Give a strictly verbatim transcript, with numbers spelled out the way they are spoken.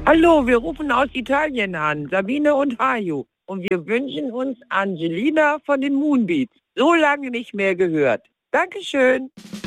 Hallo, wir rufen aus Italien an, Sabine und Haju. Und wir wünschen uns Angelina von den Moonbeats. So lange nicht mehr gehört. Dankeschön.